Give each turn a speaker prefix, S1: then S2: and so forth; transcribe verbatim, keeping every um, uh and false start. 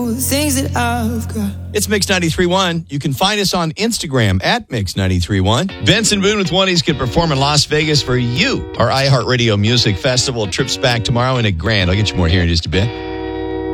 S1: things that I've got.
S2: It's Mix ninety-three point one. You can find us on Instagram at Mix ninety-three point one. Benson Boone with Twenties can perform in Las Vegas for you. Our iHeartRadio Music Festival trips back tomorrow in a grand. I'll get you more here in just a bit.